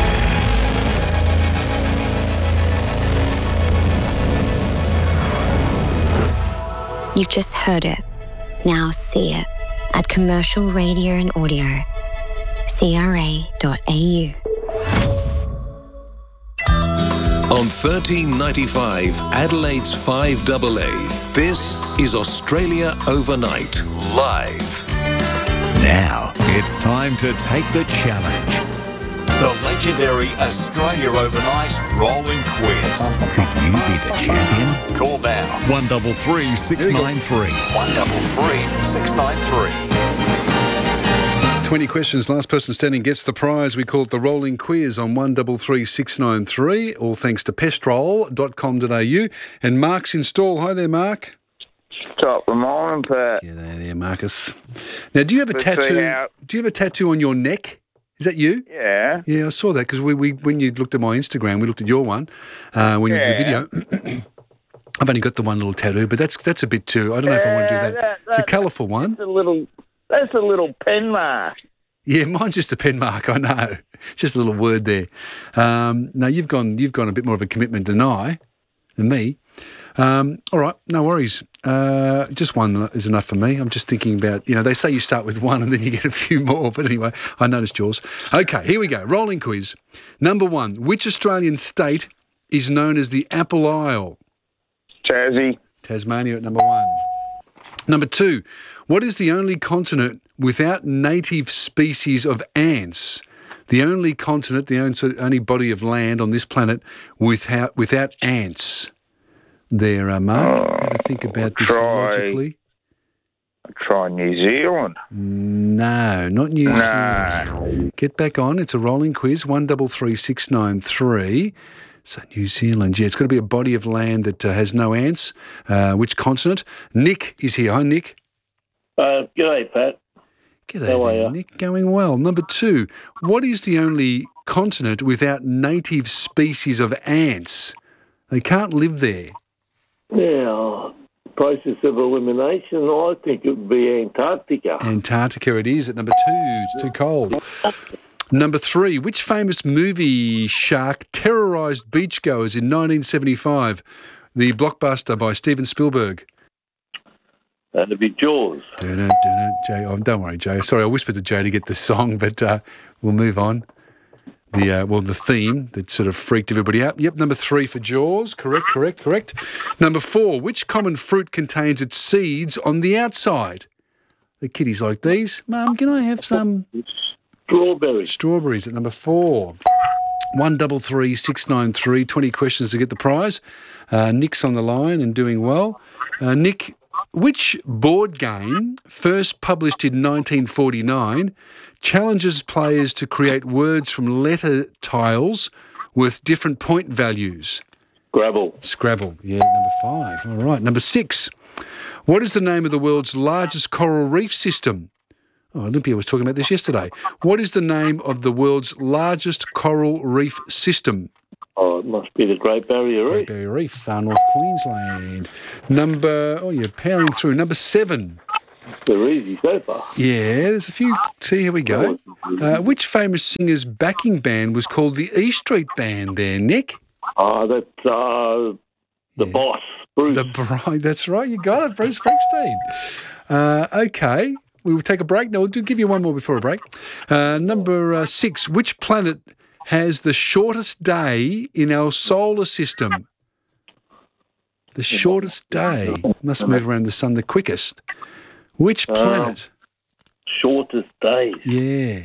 You've just heard it. Now see it at Commercial Radio and Audio. C R A dot A U. On thirteen ninety-five, Adelaide's five double A, this is Australia Overnight, live. Now, it's time to take the challenge. The legendary Australia Overnight Rolling Quiz. Could you be the champion? Call now. one three three, six nine three. one three three, six nine three. twenty questions. Last person standing gets the prize. We call it the Rolling Quiz on one three three, six nine three. All thanks to pestrol dot com dot a u. And Mark's in stall. Hi there, Mark. Top of the morning, Pat. G'day there, Marcus. Now, do you have a Good tattoo? thing out. Do you have a tattoo on your neck? Is that you? Yeah. Yeah, I saw that because we, we when you looked at my Instagram, we looked at your one uh, when you did the video. I've only got the one little tattoo, but that's that's a bit too. I don't know if I want to do that. that- it's a that- colourful one. That's a little, that's a little pen mark. Yeah, mine's just a pen mark. I know, it's just a little word there. Um, no, you've gone you've gone a bit more of a commitment than I, than me. Um, all right, no worries. Uh, just one is enough for me. I'm just thinking about, you know, they say you start with one and then you get a few more. But anyway, I noticed yours. Okay, here we go. Rolling quiz. Number one, which Australian state is known as the Apple Isle? Tassie. Tasmania at number one. Number two, what is the only continent without native species of ants? The only continent, the only, only body of land on this planet without without ants. There, uh, Mark. Oh, Have a think about this try- logically. Try New Zealand. No, not New Nah. Zealand. Get back on. It's a rolling quiz. One double three six nine three. So New Zealand. Yeah, it's got to be a body of land that uh, has no ants. Uh, which continent? Nick is here. Hi, Nick. Uh, g'day, Pat. G'day, How are there, you? Nick. Going well. Number two. What is the only continent without native species of ants? They can't live there. Yeah, process of elimination, I think it would be Antarctica. Antarctica it is at number two. It's too cold. Number three, which famous movie shark terrorised beachgoers in nineteen seventy-five? The blockbuster by Steven Spielberg. That'd be Jaws. Dun, dun, dun, Jay, oh, don't worry, Jay. Sorry, I whispered to Jay to get the song, but uh, we'll move on. The uh, well, the theme that sort of freaked everybody out. Yep, number three for Jaws. Correct, correct, correct. Number four, which common fruit contains its seeds on the outside? The kiddies like these. Mum, can I have some? Strawberries. Strawberries at number four. One double three six nine three. Twenty questions to get the prize. Uh, Nick's on the line and doing well. Uh, Nick, which board game, first published in nineteen forty-nine, challenges players to create words from letter tiles with different point values? Scrabble. Scrabble, yeah, number five. All right, number six. What is the name of the world's largest coral reef system? Oh, Olympia was talking about this yesterday. What is the name of the world's largest coral reef system? Oh, it must be the Great Barrier Reef. Great Barrier Reef, far north Queensland. Number, oh, you're powering through. Number seven. They're easy so far. Yeah, there's a few. See, here we go. Uh, which famous singer's backing band was called the E Street Band there, Nick? Oh, that's uh, the yeah. boss, Bruce. The Bride, that's right. You got it, Bruce Springsteen. Uh, okay. We will take a break. No, we'll do give you one more before a break. Uh, number uh, six. Which planet has the shortest day in our solar system? The shortest day. Must move around the sun the quickest. Which planet? Uh, shortest day. Yeah.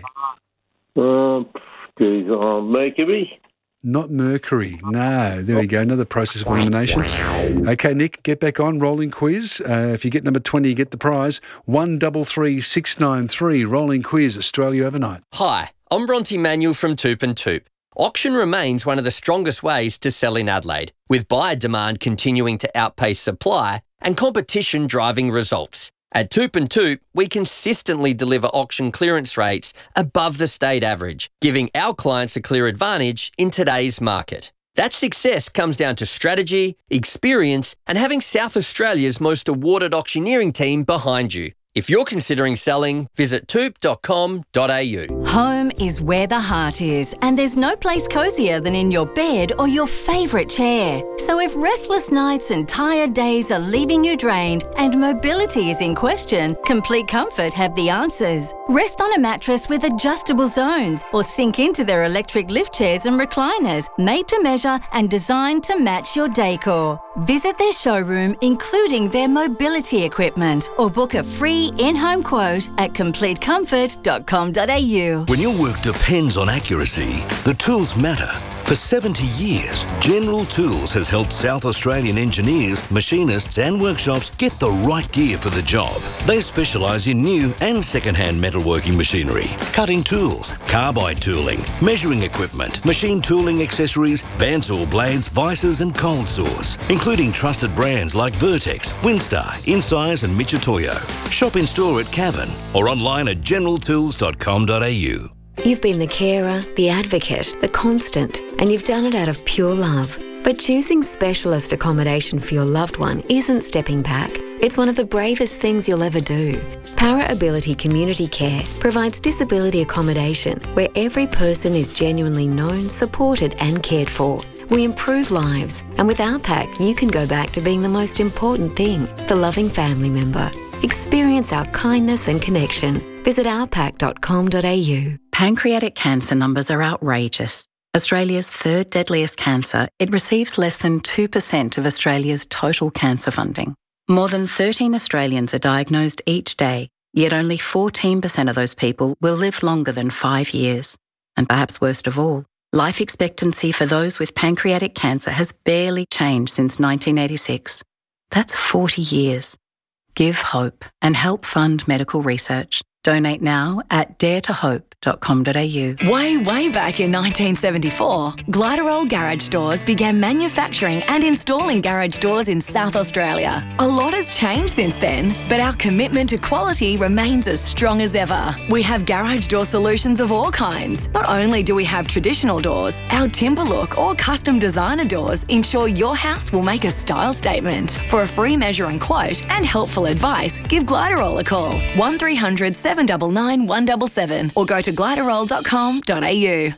Uh, geez, uh, Mercury? Not Mercury. No. There we go. Another process of elimination. Okay, Nick, get back on. Rolling quiz. Uh, if you get number twenty, you get the prize. one double three six nine three. Rolling quiz, Australia Overnight. Hi, I'm Bronte Manuel from Toop and Toop. Auction remains one of the strongest ways to sell in Adelaide, with buyer demand continuing to outpace supply and competition driving results. At Toop and Toop, we consistently deliver auction clearance rates above the state average, giving our clients a clear advantage in today's market. That success comes down to strategy, experience, and having South Australia's most awarded auctioneering team behind you. If you're considering selling, visit toop dot com dot a u. Home is where the heart is, and there's no place cosier than in your bed or your favourite chair. So if restless nights and tired days are leaving you drained and mobility is in question, Complete Comfort have the answers. Rest on a mattress with adjustable zones or sink into their electric lift chairs and recliners, made to measure and designed to match your decor. Visit their showroom, including their mobility equipment, or book a free in-home quote at complete comfort dot com dot a u. When your work depends on accuracy, the tools matter. For seventy years, General Tools has helped South Australian engineers, machinists and workshops get the right gear for the job. They specialise in new and second-hand metalworking machinery, cutting tools, carbide tooling, measuring equipment, machine tooling accessories, bandsaw blades, vices and cold saws, including trusted brands like Vertex, Winstar, Insize and Michitoyo. Shop in store at Cavan or online at general tools dot com dot a u. You've been the carer, the advocate, the constant, and you've done it out of pure love. But choosing specialist accommodation for your loved one isn't stepping back. It's one of the bravest things you'll ever do. Para Ability Community Care provides disability accommodation where every person is genuinely known, supported and cared for. We improve lives, and with our pack, you can go back to being the most important thing, the loving family member. Experience our kindness and connection. Visit our pack dot com dot a u. Pancreatic cancer numbers are outrageous. Australia's third deadliest cancer, it receives less than two percent of Australia's total cancer funding. More than thirteen Australians are diagnosed each day, yet only fourteen percent of those people will live longer than five years. And perhaps worst of all, life expectancy for those with pancreatic cancer has barely changed since nineteen eighty-six. That's forty years. Give hope and help fund medical research. Donate now at dare to hope dot com dot a u. Way, way back in nineteen seventy-four, Gliderol Garage Doors began manufacturing and installing garage doors in South Australia. A lot has changed since then, but our commitment to quality remains as strong as ever. We have garage door solutions of all kinds. Not only do we have traditional doors, our timber look or custom designer doors ensure your house will make a style statement. For a free measure and quote and helpful advice, give Gliderol a call, one three hundred seven nine nine one seven seven or go to gliderol dot com dot a u.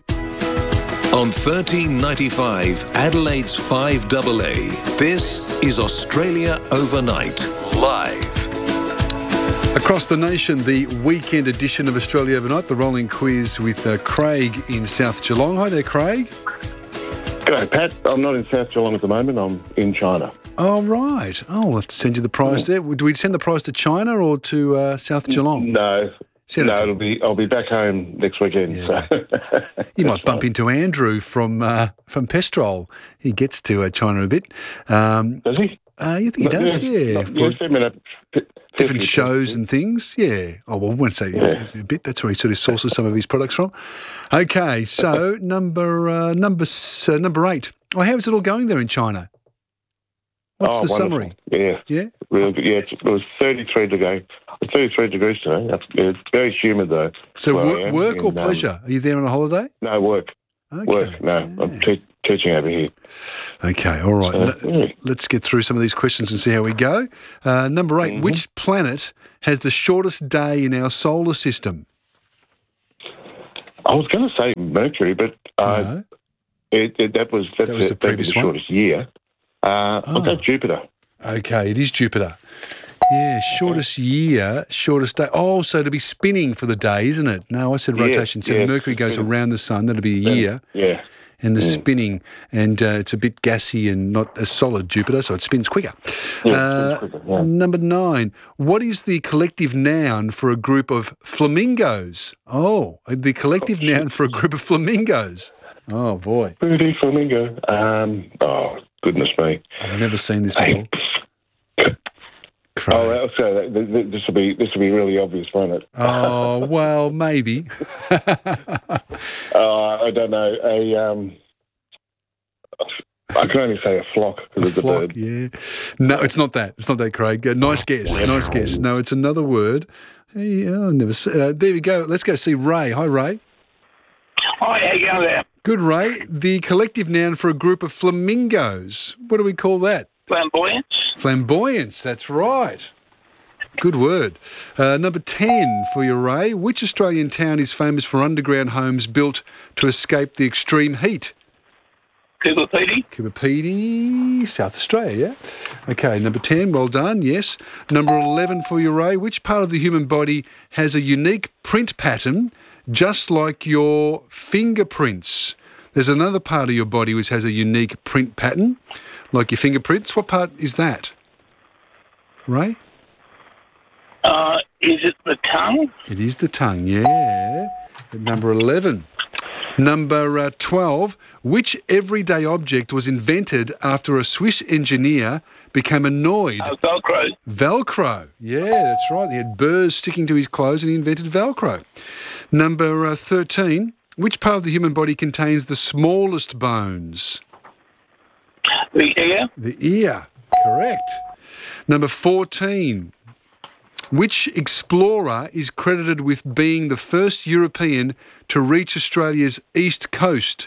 On thirteen ninety-five, Adelaide's five A A, this is Australia Overnight, live. Across the nation, the weekend edition of Australia Overnight, the rolling quiz with uh, Craig in South Geelong. Hi there, Craig. G'day, Pat. I'm not in South Geelong at the moment. I'm in China. Oh, right. Oh, we'll have to send you the prize there. Do we send the prize to China or to uh, South Geelong? No. Send no, it to- it'll be. I'll be back home next weekend. Yeah, so. You might bump into Andrew from uh, from Pestrol. He gets to uh, China a bit. Um, does he? Uh, you think he does? Yeah. Not, For yeah, send me that p- different fifty shows and things. Yeah. Oh, well, I won't say Yeah. a bit. That's where he sort of sources some of his products from. Okay, so number uh, number s- uh, number eight. Oh, how's it all going there in China? What's oh, the wonderful. summary? Yeah. Yeah? Real good. Yeah, it was thirty-three degree, thirty-three degrees today. That's, it's very humid, though. So where I work, am work or in, um, pleasure? Are you there on a holiday? No, work. Okay. Work, no. I'm te- teaching over here. Okay, all right. So, N- Let's get through some of these questions and see how we go. Uh, number eight, Mm-hmm. which planet has the shortest day in our solar system? I was going to say Mercury, but uh, No. it, it, that was that's That was the it, that'd be previous the one? shortest year. Uh, I'll go Oh. Jupiter. Okay, it is Jupiter. Yeah, shortest year, shortest day. Oh, so to be spinning for the day, isn't it? No, I said Yeah, rotation. So yeah, Mercury goes spinning. around the sun. That'll be a year. Yeah. And the Mm. spinning, and uh, it's a bit gassy and not as solid, Jupiter, so it spins quicker. Yeah, Uh, spins quicker, yeah. Number nine, what is the collective noun for a group of flamingos? Oh, the collective noun for a group of flamingos. Oh, boy. Pretty flamingo. Um, oh, goodness me. I've never seen this before. Oh, well, so that- th- th- this will be this will be really obvious, won't it? Oh, well, maybe. Uh, I don't know. A um, I can only say a flock because of the Flock, bird. yeah. No, it's not that. It's not that, Craig. Uh, nice guess. Nice guess. No, it's another word. Hey, oh, I've never. se- Uh, there we go. Let's go see Ray. Hi, Ray. Hi, how you going there? Good, Ray. The collective noun for a group of flamingos. What do we call that? Flamboyance? Flamboyance. That's right. Good word. Uh, number ten for you, Ray. Which Australian town is famous for underground homes built to escape the extreme heat? Cooper Pedy? Cooper Pedy, South Australia, yeah. Okay, number ten, well done, yes. Number eleven for you, Ray. Which part of the human body has a unique print pattern just like your fingerprints? There's another part of your body which has a unique print pattern, like your fingerprints. What part is that? Ray? Uh, is it the tongue? It is the tongue, yeah. At number eleven. Number uh, twelve, which everyday object was invented after a Swiss engineer became annoyed? Uh, Velcro. Velcro. Yeah, that's right. He had burrs sticking to his clothes and he invented Velcro. Number uh, thirteen, which part of the human body contains the smallest bones? The ear. The ear. Correct. Number fourteen, which explorer is credited with being the first European to reach Australia's east coast?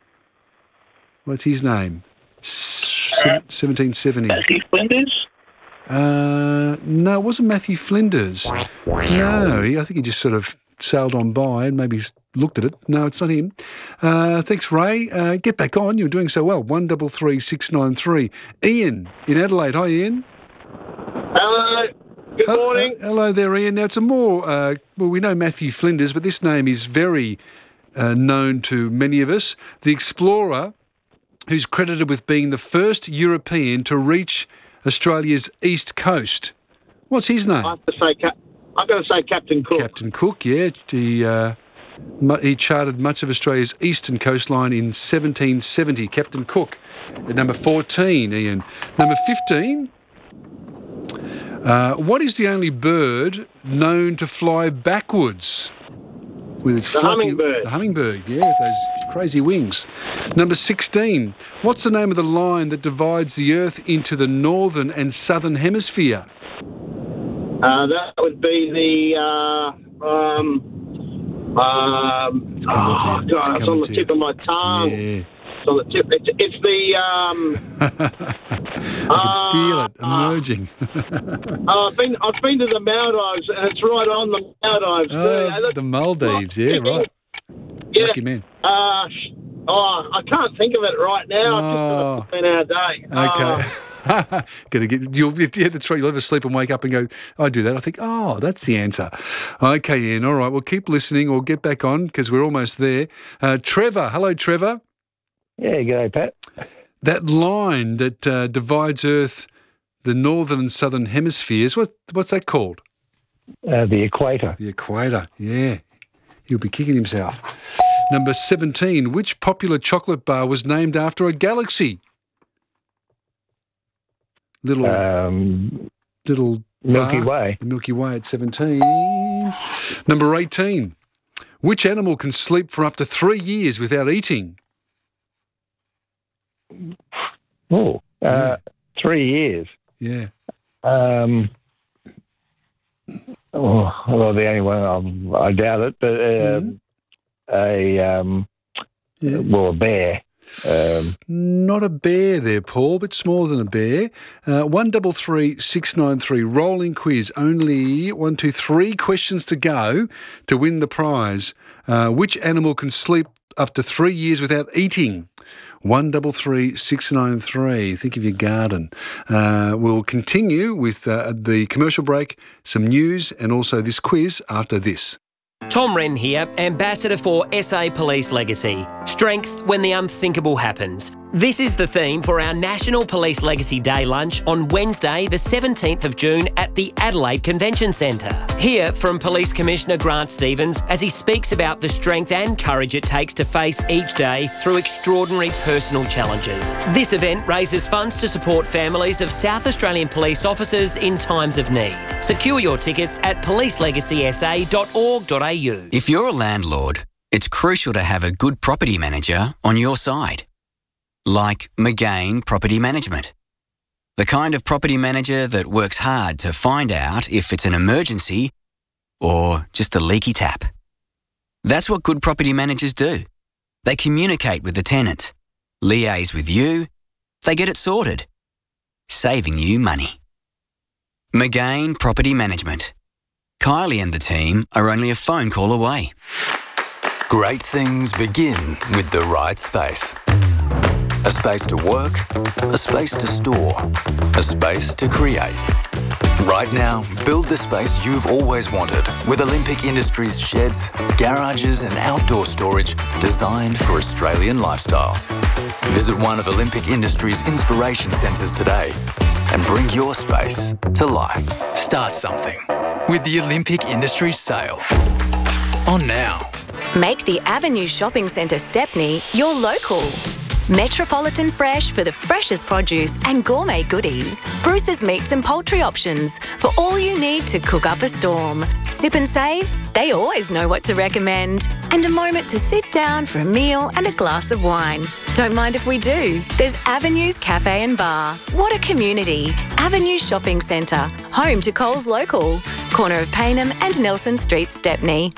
What's his name? Se- seventeen seventy. Matthew Flinders? Uh, no, it wasn't Matthew Flinders. No, he, I think he just sort of sailed on by and maybe looked at it. No, it's not him. Uh, thanks, Ray. Uh, get back on. You're doing so well. One double three six nine three. Ian in Adelaide. Hi, Ian. Hello. Good Uh, morning. uh, hello there, Ian. Now, it's a more, uh, well, we know Matthew Flinders, but this name is very uh, known to many of us. The explorer who's credited with being the first European to reach Australia's east coast. What's his name? I have to say, Cap- I've got to say Captain Cook. Captain Cook, yeah. He, uh, mu- he charted much of Australia's eastern coastline in seventeen seventy. Captain Cook at number fourteen, Ian. Number fifteen. Uh, what is the only bird known to fly backwards? With its The fluffy, hummingbird. The hummingbird, yeah, with those crazy wings. Number sixteen. What's the name of the line that divides the Earth into the northern and southern hemisphere? Uh, that would be the. Uh, um, um, It's coming to oh, you. God, It's it's, coming on the to tip you. of my tongue. Yeah. It's on the tip. It's, it's the. Um, I can feel it emerging. oh, I've been. I've been to the Maldives, and it's right on the Maldives. Oh, Yeah, that's- the Maldives, yeah, right. Yeah. Lucky man. Uh, sh- oh, I can't think of it right now. Oh. It's just been our day. Okay. Gonna get you'll yeah, that's right. You'll ever sleep and wake up and go, I do that. I think, oh, that's the answer. Okay, Ian. All right. Well, keep listening or get back on because we're almost there. Uh, Trevor, hello, Trevor. Yeah, g'day, Pat. That line that uh, divides Earth, the northern and southern hemispheres. What what's that called? Uh, the equator. The equator. Yeah, he'll be kicking himself. Number seventeen. Which popular chocolate bar was named after a galaxy? Little, um, little Milky bar. Way. The Milky Way at seventeen. Number eighteen. Which animal can sleep for up to three years without eating? Oh, uh, three years. Yeah. Um, oh, well, the only one, I'm, I doubt it, but um, a, um, Yeah. well, a bear. Um, Not a bear there, Paul, but smaller than a bear. Uh, one double three six nine three rolling quiz. Only one, two, three questions to go to win the prize. Uh, which animal can sleep up to three years without eating? One double three six nine three. Think of your garden. Uh, we'll continue with uh, the commercial break, some news, and also this quiz after this. Tom Wren here, Ambassador for S A Police Legacy. Strength when the unthinkable happens. This is the theme for our National Police Legacy Day lunch on Wednesday, the seventeenth of June at the Adelaide Convention Centre. Hear from Police Commissioner Grant Stevens as he speaks about the strength and courage it takes to face each day through extraordinary personal challenges. This event raises funds to support families of South Australian police officers in times of need. Secure your tickets at police legacy s a dot org dot a u. If you're a landlord, it's crucial to have a good property manager on your side. Like McGain Property Management. The kind of property manager that works hard to find out if it's an emergency or just a leaky tap. That's what good property managers do. They communicate with the tenant, liaise with you, they get it sorted, saving you money. McGain Property Management. Kylie and the team are only a phone call away. Great things begin with the right space. A space to work, a space to store, a space to create. Right now, build the space you've always wanted with Olympic Industries sheds, garages and outdoor storage designed for Australian lifestyles. Visit one of Olympic Industries' inspiration centres today and bring your space to life. Start something with the Olympic Industries sale. On now. Make the Avenue Shopping Centre Stepney your local. Metropolitan Fresh for the freshest produce and gourmet goodies. Bruce's Meats and Poultry options for all you need to cook up a storm. Sip and save, they always know what to recommend. And a moment to sit down for a meal and a glass of wine. Don't mind if we do. There's Avenues Cafe and Bar. What a community. Avenue Shopping Centre, home to Coles Local. Corner of Payneham and Nelson Street, Stepney.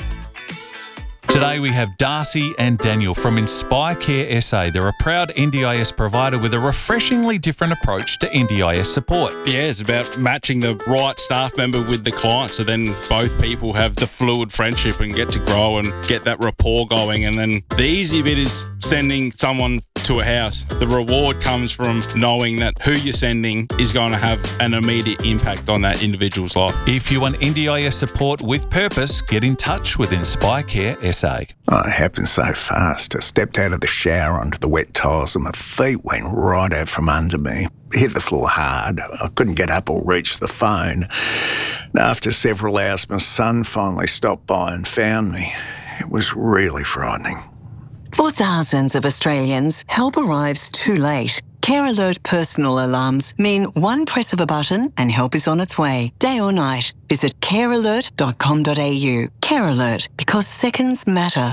Today we have Darcy and Daniel from Inspire Care S A. They're a proud N D I S provider with a refreshingly different approach to N D I S support. Yeah, it's about matching the right staff member with the client, so then both people have the fluid friendship and get to grow and get that rapport going. And then the easy bit is sending someone to a house. The reward comes from knowing that who you're sending is going to have an immediate impact on that individual's life. If you want N D I S support with purpose, get in touch with Inspire Care S A. Oh, it happened so fast. I stepped out of the shower onto the wet tiles and my feet went right out from under me. Hit the floor hard. I couldn't get up or reach the phone. And after several hours, my son finally stopped by and found me. It was really frightening. For thousands of Australians, help arrives too late. Care Alert personal alarms mean one press of a button and help is on its way, day or night. Visit care alert dot com dot a u. Care Alert, because seconds matter.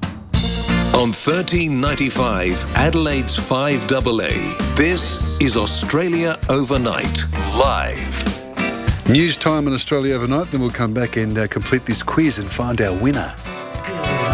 On thirteen ninety-five, Adelaide's five A A, this is Australia Overnight, live. News time in Australia Overnight, then we'll come back and uh, complete this quiz and find our winner.